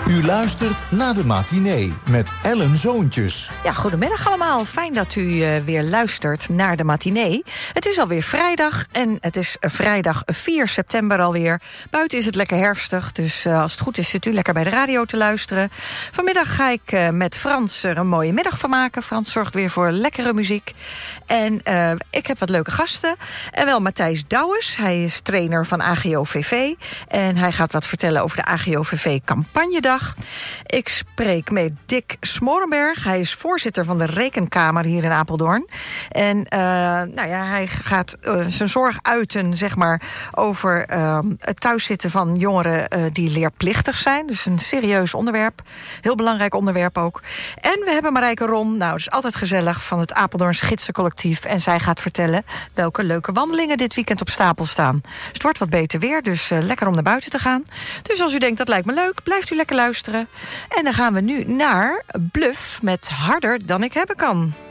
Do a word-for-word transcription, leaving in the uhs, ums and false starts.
U luistert naar de matinee met Ellen Zoontjes. Ja, goedemiddag allemaal. Fijn dat u uh, weer luistert naar de matinee. Het is alweer vrijdag en het is vrijdag vier september alweer. Buiten is het lekker herfstig, dus uh, als het goed is zit u lekker bij de radio te luisteren. Vanmiddag ga ik uh, met Frans er een mooie middag van maken. Frans zorgt weer voor lekkere muziek. En uh, ik heb wat leuke gasten. En wel Matthijs Douwes, hij is trainer van A G O V V. En hij gaat wat vertellen over de A G O V V-campagnedag. Ik spreek met Dick Smorenberg. Hij is voorzitter van de Rekenkamer hier in Apeldoorn. En uh, nou ja, hij gaat uh, zijn zorg uiten, zeg maar, over uh, het thuiszitten van jongeren uh, die leerplichtig zijn. Dus een serieus onderwerp. Heel belangrijk onderwerp ook. En we hebben Marijke Ron, nou, het is altijd gezellig, van het Apeldoorns Gidsencollectief. En zij gaat vertellen welke leuke wandelingen dit weekend op stapel staan. Dus het wordt wat beter weer, dus uh, lekker om naar buiten te gaan. Dus als u denkt, dat lijkt me leuk, blijft u lekker luisteren. En dan gaan we nu naar Bluff met Harder dan ik hebben kan.